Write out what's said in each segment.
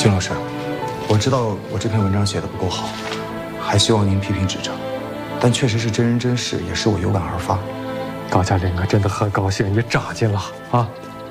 金老师，我知道我这篇文章写的不够好，还希望您批评指正。但确实是真人真事，也是我有感而发。 高嘉林，我真的很高兴你长进了啊！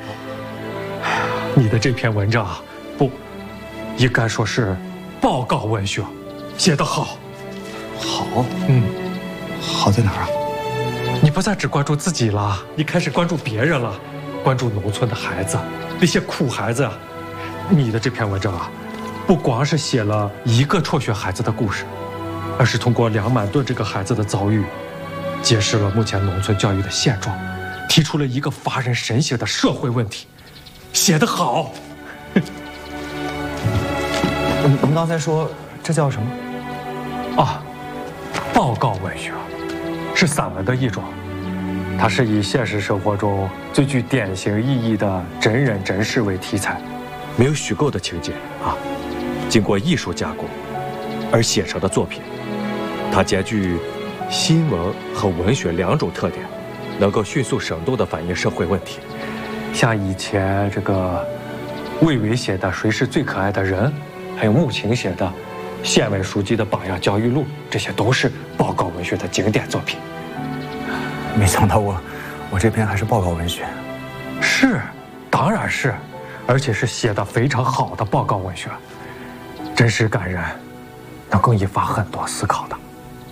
你的这篇文章不，应该说是报告文学，写得好。 好，好在哪儿啊？ 你不再只关注自己了，你开始关注别人了，关注农村的孩子，那些苦孩子。你的这篇文章啊，不光是写了一个辍学孩子的故事，而是通过梁满顿这个孩子的遭遇，揭示了目前农村教育的现状，提出了一个发人深省的社会问题，写得好。 您刚才说这叫什么？ 啊，报告文学，是散文的一种，它是以现实生活中最具典型意义的真人真事为题材，没有虚构的情节啊，经过艺术加工而写成的作品，它兼具新闻和文学两种特点，能够迅速生动地反映社会问题。像以前这个魏巍写的《谁是最可爱的人》，还有穆青写的县委书记的榜样教育录，这些都是报告文学的经典作品。 没想到我这篇还是报告文学。 是，当然是，而且是写得非常好的报告文学，真实感人，能够引发很多思考的。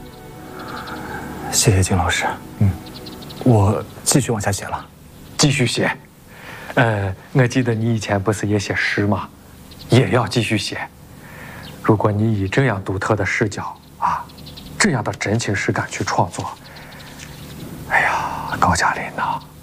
谢谢金老师。我继续往下写了。 继续写。我记得你以前不是也写诗吗？也要继续写。如果你以这样独特的视角啊，这样的真情实感去创作，哎呀，高嘉林呐。